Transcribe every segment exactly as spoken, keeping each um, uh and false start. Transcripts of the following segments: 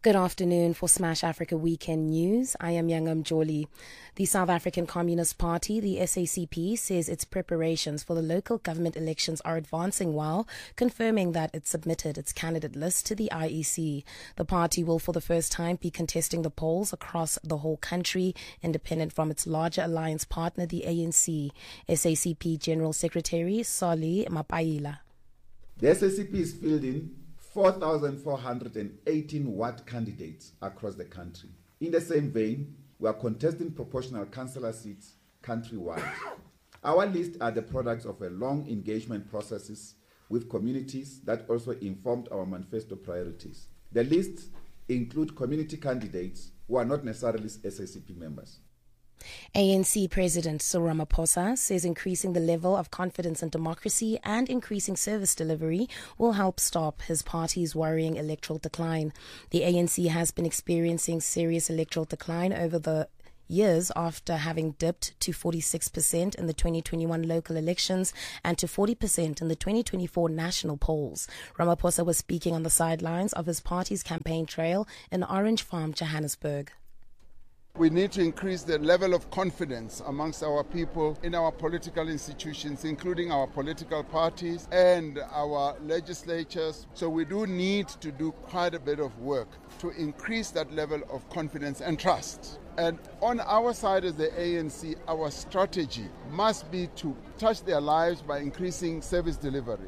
Good afternoon for Smash Africa Weekend News. I am Yangam Joli. The South African Communist Party, the S A C P, says its preparations for the local government elections are advancing well, confirming that it submitted its candidate list to the I E C. The party will for the first time be contesting the polls across the whole country, independent from its larger alliance partner, the A N C. S A C P General Secretary Solly Mapaila. The S A C P is fielding four thousand four hundred eighteen ward candidates across the country. In the same vein, we are contesting proportional councillor seats countrywide. Our lists are the products of a long engagement processes with communities that also informed our manifesto priorities. The lists include community candidates who are not necessarily S A C P members. A N C President Cyril Ramaphosa says increasing the level of confidence in democracy and increasing service delivery will help stop his party's worrying electoral decline. The A N C has been experiencing serious electoral decline over the years after having dipped to forty-six percent in the twenty twenty-one local elections and to forty percent in the twenty twenty-four national polls. Ramaphosa was speaking on the sidelines of his party's campaign trail in Orange Farm, Johannesburg. We need to increase the level of confidence amongst our people in our political institutions, including our political parties and our legislatures. So we do need to do quite a bit of work to increase that level of confidence and trust. And on our side as the A N C, our strategy must be to touch their lives by increasing service delivery.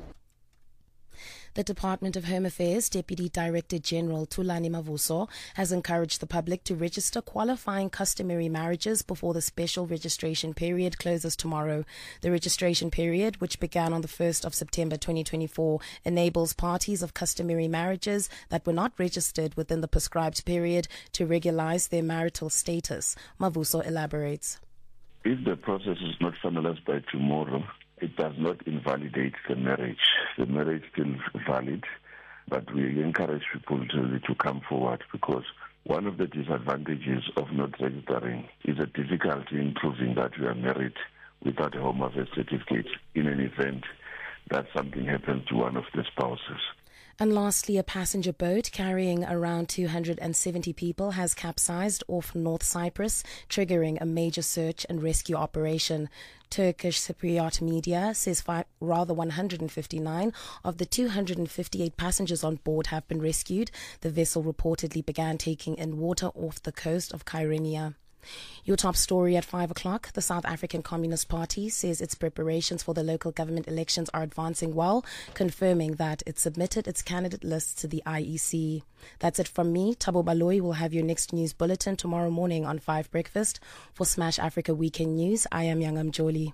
The Department of Home Affairs Deputy Director General Thulani Mavuso has encouraged the public to register qualifying customary marriages before the special registration period closes tomorrow. The registration period, which began on the first of September twenty twenty-four, enables parties of customary marriages that were not registered within the prescribed period to regularize their marital status. Mavuso elaborates. If the process is not finalized by tomorrow, it does not invalidate the marriage. The marriage is still valid, but we encourage people to, to come forward because one of the disadvantages of not registering is a difficulty in proving that you are married without a home affairs certificate in an event that something happens to one of the spouses. And lastly, a passenger boat carrying around two hundred seventy people has capsized off North Cyprus, triggering a major search and rescue operation. Turkish Cypriot media says five, rather one hundred fifty-nine of the two hundred fifty-eight passengers on board have been rescued. The vessel reportedly began taking in water off the coast of Kyrenia. Your top story at five o'clock. The South African Communist Party says its preparations for the local government elections are advancing well, confirming that it submitted its candidate list to the I E C. That's it from me. Thabo Baloyi will have your next news bulletin tomorrow morning on five Breakfast. For Smash Africa Weekend News, I am Yangam Joli.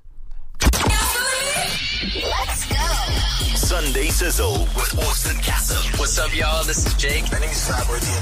Let's go! Sunday Sizzle with Austin Cassim. What's up, y'all? This is Jake. My name is Cyber.